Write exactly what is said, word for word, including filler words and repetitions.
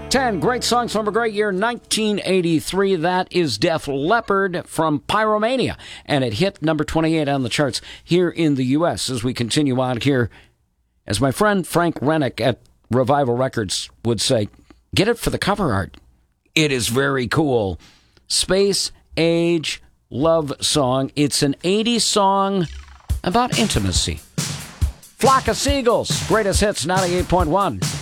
ten great songs from a great year, nineteen eighty-three. That is Def Leppard from Pyromania. And it hit number twenty-eight on the charts here in the U S as we continue on here. As my friend Frank Rennick at Revival Records would say, get it for the cover art. It is very cool. Space Age Love Song. It's an eighties song about intimacy. Flock of Seagulls, greatest hits, ninety-eight point one.